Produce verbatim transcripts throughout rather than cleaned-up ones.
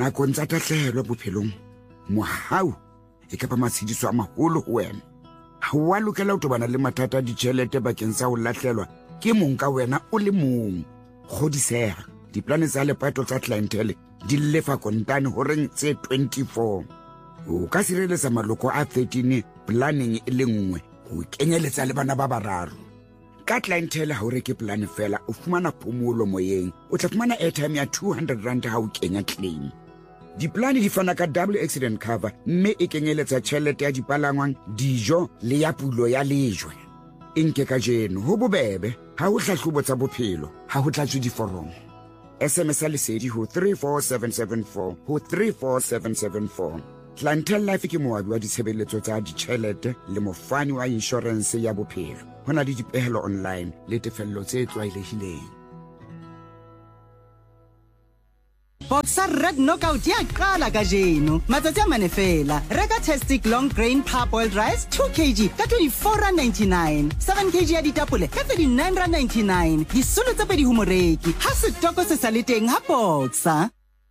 nakong tsa tatlhehelo bophelong mohau e ka ba matshediso a maholo ho wena ha wa lokela ho tobana le mathata a ditjhelete bakeng sa ho lahlelwa ke mong ka wena o le mong kgodiseha diplane tsa lepato tsa clientele di lefa kontane horeng tse twenty-four o ka sireletsa maloko a thirteen planning e le nngwe ho kenyeletsa le bana ba bararo ka clientele ha o reke plan fela o fumana phomolo moyeng o tla fumana airtime ya two hundred rand ha o kenya claim diplane di fana ka double accident cover mme e kenyeletsa tjhelete ya dipalangwang dijo le ya pulo ya lejwe inke ka jeno ho bobebe ha ho hlahlobo tsa bophelo ha ho tlatswe diforomo S M S lesedi ho three four seven seven four ho three four seven seven four Clientele Life ke moabi wa ditshebeletso tsa ditjhelete le mofani wa insurance ya bophelo hona le dipehelo online le tefello tse tlwaelehileng Boxer Red Knockout ya qala ka jeno matsatsi a mane fela reka Tastic Long Grain Parboiled Rice two kilograms ka twenty-four rand ninety-nine seven kilograms ya ditapole ka thirty-nine rand ninety-nine disolo tse pedi ho moreki ha setoko se sa le teng ha Boxer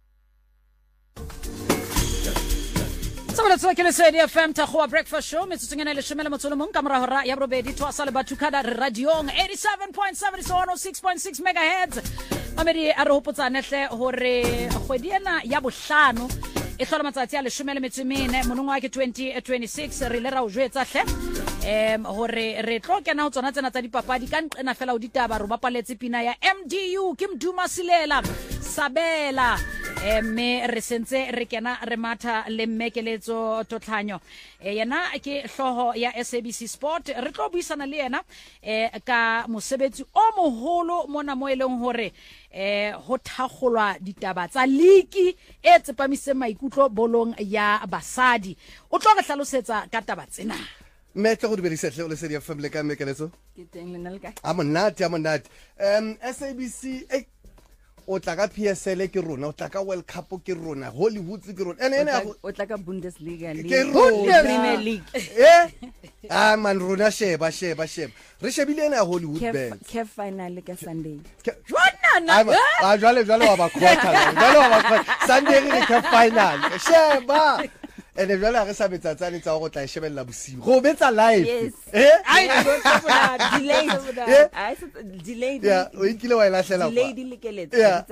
Sabela tswa ke le Sedi F M ta go breakfast show metsotsengena le shomela motsolo mong ka mora hora ya robedi twa sa le bathukada radiong eighty-seven point seven so one oh six point six megahertz Mamedi a re hopotsa nehle hore kgwedi ena ya bohlano e hlola matsatsi a le shomela metsemene monongwa ke twenty twenty-six re le ra o jwetsa hle em hore re tlo kena ho tsona tsena tsa dipapadi ka nqena fela o ditaba ro bapaletse pina ya M D U ke Mduma Silela Sabela mme re sentse re kena re matha le mmekeletso totlhanyo yena ke hloho ya S A B C Sport re tlo buisana le yena eh ka mosebetsi o moholo mona mo eleng hore eh ho thagolwa ditaba tsa league e tsepamiseng maikutlo bolong ya basadi o tlo re hlalosetsa ka taba tsena Metlo go di setle o le Sedi F M le ka mekeletso ke teng le nna le ka a monate a monate um S A B C eh o tla ka P S L ke rona o tla ka World Cup ke rona Hollywood ke rona ene ene o tla ka Bundesliga le Premier League eh ah man rona sheba sheba sheba re shebile ena Hollywood bet ke final ka Sunday jwana ah jwale jwale wa ba quarter jwale wa ba quarter Sunday ke ke final sheba ene jwale re sa betsa tsane tsa go tla shebella bosigo go betsa live eh ai delay ai delay ya o ikile wa ilahlela delay di lekeletse di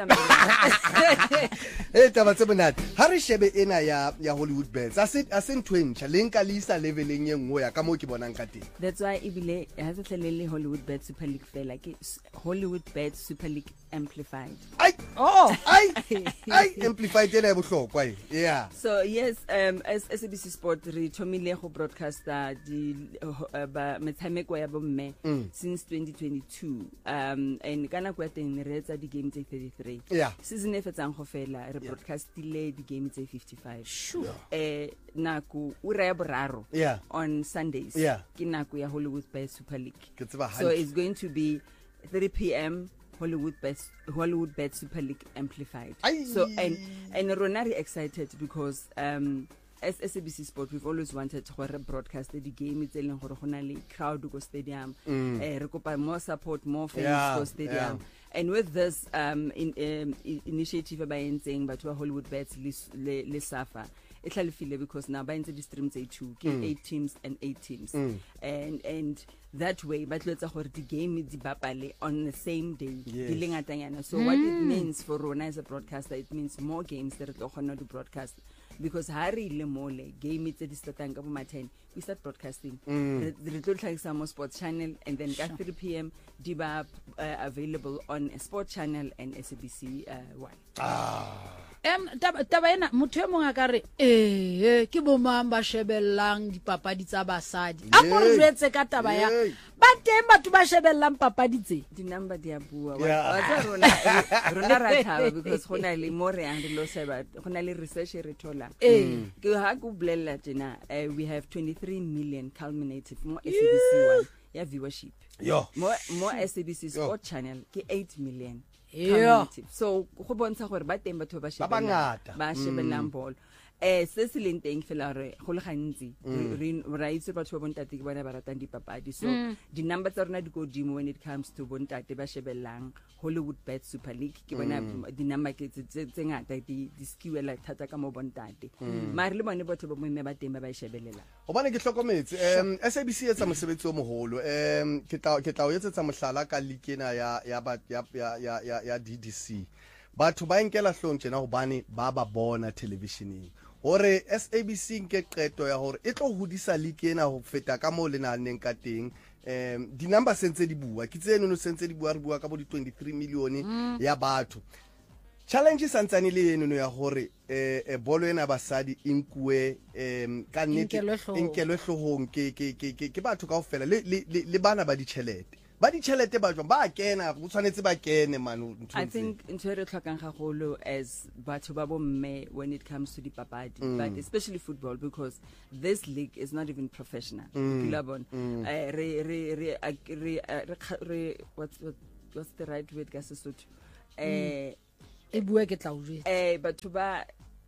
tsamaya eh taba tse bonate ha re shebe ena ya ya Hollywood bets a se a se ntwentsha le nka lisa leveleng ye nngwe ya ka mo ke bonang ka teng that's why ibile ha se tlelele Hollywood Bet Super League fela ke Hollywood Bet Super League Amplified ai oh ai ai amplified ena e bohlokwa e yeah so yes um as S A B C Sport re thomile go broadcaster di ba metshameko ya bomme since twenty twenty-two um and kana kwa teng re etsa di game tse thirty-three yeah season e fetsang go fela re broadcastile di game tse fifty-five sure eh naku ura ya boraro on Sundays ke naku ya Hollywood Bet Super League so it's going to be three p m Hollywood Bet Hollywood Bet Super League Amplified Aye. so and and rona re excited because um as S A B C Sport we've always wanted to broadcast the game it's eleng gore gona le crowd go stadium mm. eh re kopa more support more fans yeah, go stadium yeah. and with this um in um, initiative by entseng batho ba Hollywood Bets le le safa it hlalefile because now ba entse di streams a two mm. eight teams and eight teams mm. and and that way ba tloetsa gore di game di bapale on the same day di lengatanyana so mm. what it means for rona as a broadcaster it means more games that are going to broadcast because hari le mole game tse di startang ka bo ma ten we start broadcasting re tlo tlhagisa mo sports channel and then at three p m di ba uh, available on a sport channel and S A B C uh, one ah em taba ena motho e mong a ka re eh ke bo mamba shebellang dipapadi tsa basadi a go re jwetse ka taba ya ba teng batho ba shebellang papadi tse di number di a bua wa tsa rona rona ra thaba because gona le more and lo seba gona le research re thola eh ke ha go blella tjena we have twenty-three million culminated mo S A B C one ya viewership yo mo mo S A B C Sport channel ke eight million yeah so go bontsha gore ba teng batho ba shebellang ba shebellang ball eh se se leng teng fela re go le gantsi re ra itse batho ba bontate ke bona ba ratang dipapadi so di number tsa rona di go dimo when it comes to bontate ba shebellang Hollywood Bet Super League ke bona di number ke tse tse ngata di di skiwela thata ka mo bontate mare le bone batho ba mo mme ba teng ba ba shebelela hobane ke hlokometse em S A B C etsa mosebetsi o moholo em ke tla ke tla o etsetsa mohlala ka league ena ya ya ya ya ya ya D D C batho ba inkela hlong tjena hobane ba ba bona televisioneng hore S A B C nke qeto ya hore e tlo hodisa league ena ho feta ka mo lenaneng ka teng em di number sentse di bua ke tseno no sentse di bua re bua ka bo di twenty-three million ya batho challenge santsane le eno ya hore eh bolo ena basadi inkwe em ka nnete inkelwe hlohong ke ke ke ke batho kaofela le le bana ba di chelete ba di chelete ba jwa ba kena go tshwanetse ba kene manu I think into re tlhokang gagolo as batho ba bomme when it comes to the papadi mm. but especially football because this league is not even professional kilabon mm. uh, re re re re re what's what, what's the right word ka Sesotho eh e bua ke tla o jwe eh batho ba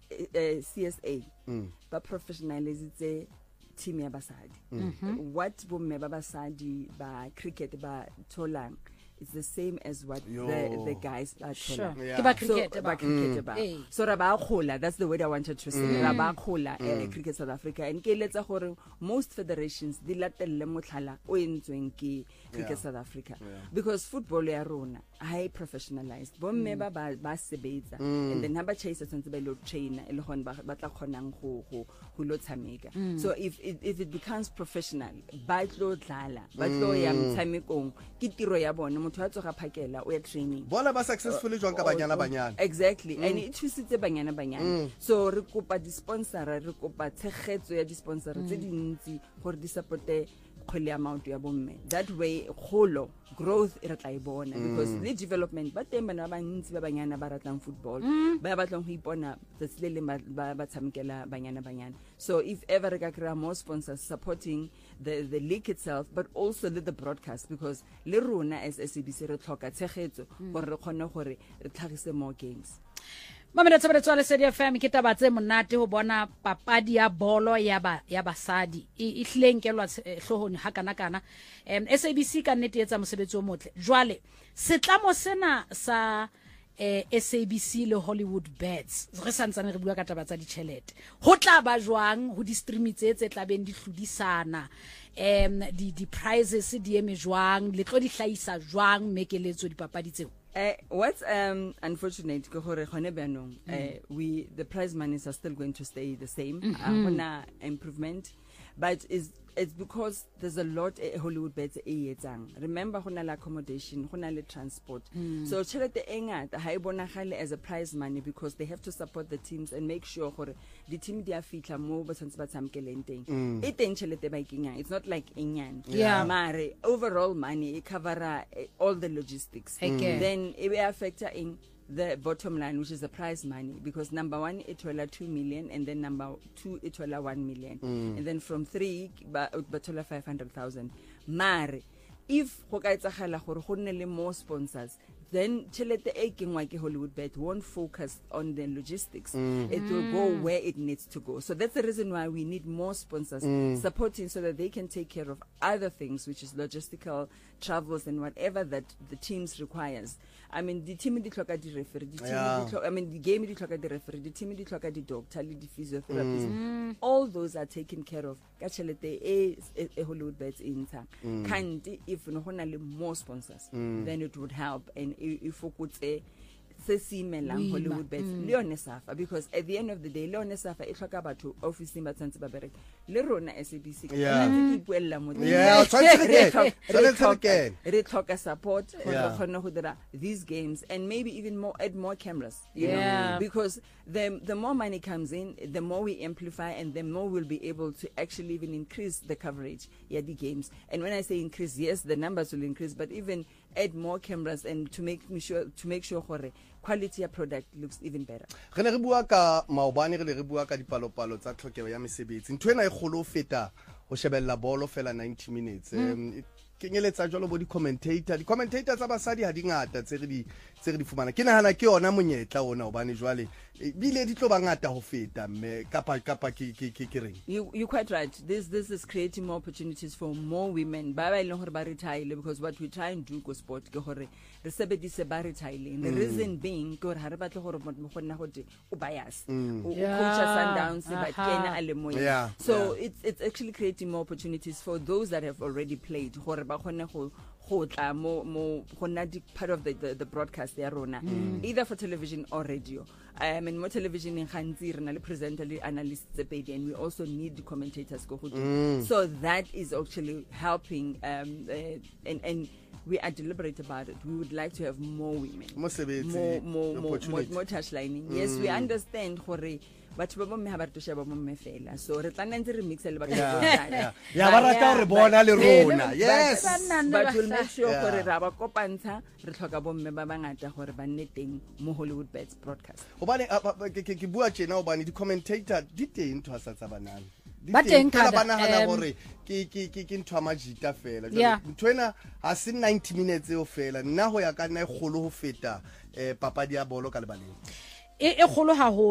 C S A ba professionalize team ya basadi what bomme ba basadi ba cricket ba tholang it's the same as what the the guys are sure. yeah. Ke ba cricket so, ba cricket ba mm. so ra ba khola that's the word I wanted to say mm. ra ba khola mm. uh, cricket South Africa and ke letsa gore most federations di latelle motlhala o entsweng ke cricket yeah. South Africa yeah. because football ya rona high professionalized bomme ba ba sebetsa mm. and then ha ba chase tsentse ba lo trainer e le gone ba tla khonang go go go lo tshameka so if it, if it becomes professional ba tlo dlala ba tlo ya mtshamekong ke tiro ya bona motho a tsoga phakela o ya training bona ba successfully jwang ka banyana banyana exactly mm. and it thusitse banyana banyana mm. so re kopa di sponsor re kopa tshegetso ya di sponsor tse dintsi gore di supporte khole amount ya bomme that way kholo growth e re tla ibona because le development ba teng bana ba ntsi ba banyana ba ratlang football ba batlang go ipona tsetsi le ba ba tshamekela banyana banyana so if ever re ka kry more sponsors supporting the the league itself but also the, the broadcast because le rona as S A B C re tlhoka tshegetso gore re kgone gore re tlhagise more games Mamela tsaba tswa le Lesedi F M ke taba tse monate ho bona papadi ya bolo ya ba ya basadi e hleng kelwa hlohong ha kana kana em S A B C ka nnete etsa mosebetsi o motle jwale setlamo sena sa eh S A B C le Hollywood Bets re santsane re bua ka taba tsa di chelete ho tla ba jwang ho di stream tse tse tla beng di hludisana em di di prizes di eme jwang le tlo di hlaisa jwang mekeletso di papadi tseo. Uh, what's um unfortunate ke gore gone banong uh, we the prize monies are still going to stay the same mm-hmm. uh, improvement but is it's because there's a lot uh, Hollywood Bets e etsang remember gona la accommodation gona le transport mm. so chelete engata ha e bonagale as a prize money because they have to support the teams and make sure gore the team dia fitla mo ba tsantse ba tshamkeleng teng e teng chelete ba ikenya it's not like enyan yeah mare overall money e cover uh, all the logistics okay. then it will factor in the bottom line which is the prize money because number one it will two million and then number two it will one million mm. and then from three but but five hundred thousand mare if go ka etsagala gore go nne le more sponsors then chelete e kengwa ke Hollywood Bet won't focus on the logistics mm. it will go where it needs to go so that's the reason why we need more sponsors mm. supporting so that they can take care of other things which is logistical travels and whatever that the teams requires I mean the team di tlhoka di referee the team yeah. di I mean the game di tlhoka di referee the team di tlhoka di doctor le di physiotherapist mm. all those are taken care of ka chelete e e Hollywood Bet inta mm. can't if no hona le more sponsors mm. then it would help and if ukutse se simelang Hollywood Bets mm. Leone Safa because at the end of the day Leone Safa e tlhoka batho office ba tsantse ba bereka le rona S A B C yeah ke ipuella mo yeah tshwantse ke re tlhoka support for the khona go dira these games and maybe even more add more cameras you yeah. know because the the more money comes in the more we amplify and the more we'll be able to actually even increase the coverage yeah the games and when I say increase yes the numbers will increase but even add more cameras and to make me sure to make sure gore quality of product looks even better. Re ne re bua ka maobane re le re bua ka dipalopalo tsa tlhokego ya mesebetsi ntwena e kholo feta go shebella bolo fela ninety minutes um kenyeletsa jalo bo di commentator di commentator tsa basadi ha di ngata tse re di tse re di fumana ke nahana ke yona monyetla ona obane jwale bile di tlo bangata ho feta mme kapa kapa ke ke ke reng. You you quite right. This this is creating more opportunities for more women. Ba ba ile hore ba retire because what we try and do go sport ke hore re sebedise ba retiring. The reason being ke hore ha re batle hore mo gonna go di o bias. O coach Sundowns ba kena a le moya. So it's it's actually creating more opportunities for those that have already played hore ba khone go go tla mo mo gonna di part of the the, the broadcast ya rona either for television or radio. Um, and more television in Khanzi, and presenter, analysts, and we also need the commentators. Mm. So that is actually helping, um, uh, and and we are deliberate about it. We would like to have more women, more more more more, more, more touchlining. Mm. Yes, we understand. Hore, but we don't have to share about me fela. So re tla nne re mix le ba yeah ya ba rata re bona le rona. Yes, but we'll make sure hore ra ba kopantsha re tlhoka bomme ba bangata hore ba nne teng mo Hollywood Bets broadcast. Obane ke ke bua tjena obane di commentator di teng ntwa sa tsa banana ba teng ka bana hana hore ke ke ke ke ntwa majita fela ntwena ha se ninety minutes e o fela nna ho ya ka nna e kholo ho feta eh papadi ya bolo ka lebaleng e e kholo ha ho